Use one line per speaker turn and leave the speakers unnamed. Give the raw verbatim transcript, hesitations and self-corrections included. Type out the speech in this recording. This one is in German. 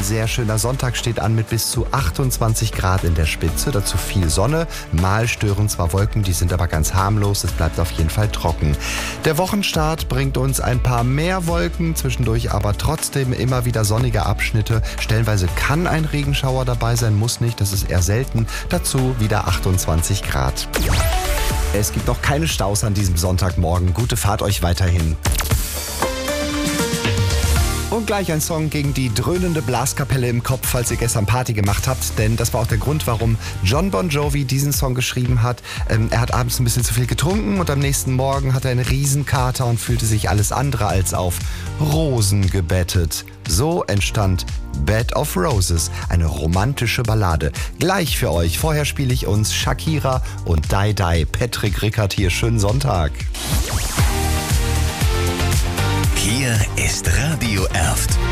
sehr schöner Sonntag steht an mit bis zu achtundzwanzig Grad in der Spitze. Dazu viel Sonne. Mal stören zwar Wolken, die sind aber ganz harmlos. Es bleibt auf jeden Fall trocken. Der Wochenstart bringt uns ein paar mehr Wolken, zwischendurch aber trotzdem immer wieder sonnige Abschnitte. Stellenweise kann ein Regenschauer dabei sein, muss nicht. Das ist eher selten. Dazu wieder achtundzwanzig Grad. Es gibt noch keine Staus an diesem Sonntagmorgen. Gute Fahrt euch weiterhin. Und gleich ein Song gegen die dröhnende Blaskapelle im Kopf, falls ihr gestern Party gemacht habt. Denn das war auch der Grund, warum Jon Bon Jovi diesen Song geschrieben hat. Ähm, er hat abends ein bisschen zu viel getrunken und am nächsten Morgen hatte er einen Riesenkater und fühlte sich alles andere als auf Rosen gebettet. So entstand Bed of Roses, eine romantische Ballade. Gleich für euch. Vorher spiele ich uns Shakira und Die Die. Patrick Rickert hier. Schönen Sonntag.
Hier ist Radio Erft.